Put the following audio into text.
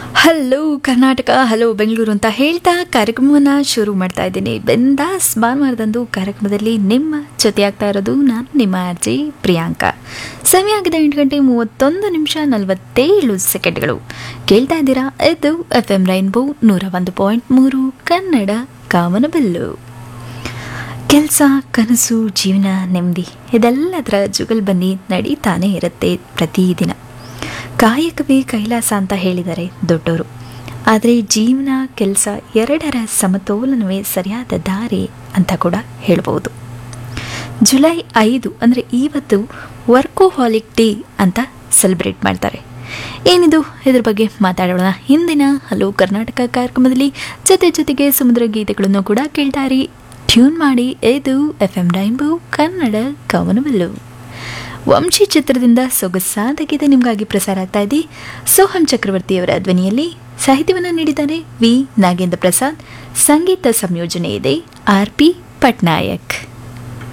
Hello Karnataka, hello Bengaluru ಅಂತ ಹೇಳ್ತಾ ಕಾರ್ಯಕ್ರಮವನ್ನು ಶುರು ಮಾಡ್ತಾ ಇದ್ದೀನಿ. ಬೆಂದಾಸ್ ಭಾನುವಾರದಂದು ಕಾರ್ಯಕ್ರಮದಲ್ಲಿ ನಿಮ್ಮ ಜೊತೆಯಾಗ್ತಾ ಇರೋದು ನಾನು ನಿಮ್ಮ ಆರ್ಜೆ ಪ್ರಿಯಾಂಕಾ. ಸಮಯ ಆಗಿದೆ 8:31:47 ಕೇಳ್ತಾ ಇದ್ದೀರಾ. ಇದು FM ರೈನ್ಬೋ 101.3 ಕನ್ನಡ ಕಾಮನಬಿಲ್ಲು. ಕೆಲಸ, ಕನಸು, ಜೀವನ, ನೆಮ್ಮದಿ ಇದೆಲ್ಲದರ ಜುಗಲ್ಬಂದಿ ನಡೀತಾನೆ ಇರುತ್ತೆ ಪ್ರತಿದಿನ. ಕಾಯಕವೇ ಕೈಲಾಸ ಅಂತ ಹೇಳಿದ್ದಾರೆ ದೊಡ್ಡವರು. ಆದರೆ ಜೀವನ, ಕೆಲಸ ಎರಡರ ಸಮತೋಲನವೇ ಸರಿಯಾದ ದಾರಿ ಅಂತ ಕೂಡ ಹೇಳ್ಬೋದು. ಜುಲೈ 5 ಅಂದರೆ ಇವತ್ತು ವರ್ಕೋಹಾಲಿಕ್ ಡೇ ಅಂತ ಸೆಲೆಬ್ರೇಟ್ ಮಾಡ್ತಾರೆ. ಏನಿದು, ಇದ್ರ ಬಗ್ಗೆ ಮಾತಾಡೋಣ ಹಿಂದಿನ ಹಲೋ ಕರ್ನಾಟಕ ಕಾರ್ಯಕ್ರಮದಲ್ಲಿ. ಜೊತೆಗೆ ಸಮುದ್ರ ಗೀತೆಗಳನ್ನು ಕೂಡ ಕೇಳ್ತಾರೆ. ಟ್ಯೂನ್ ಮಾಡಿ, ಇದು FM ರೈನ್ಬೋ ಕನ್ನಡ ಕಾಮನಬಿಲ್ಲು. ವಂಶಿ ಚಿತ್ರದಿಂದ ಸೊಗಸಾದ ಗೀತೆ ನಿಮಗಾಗಿ ಪ್ರಸಾರ ಆಗ್ತಾ ಇದೆ. ಸೋಹಂ ಚಕ್ರವರ್ತಿಯವರ ಧ್ವನಿಯಲ್ಲಿ. ಸಾಹಿತ್ಯವನ್ನು ನೀಡಿದ್ದಾರೆ ವಿ ನಾಗೇಂದ್ರ ಪ್ರಸಾದ್. ಸಂಗೀತ ಸಂಯೋಜನೆ ಇದೆ RP ಪಟ್ನಾಯಕ್.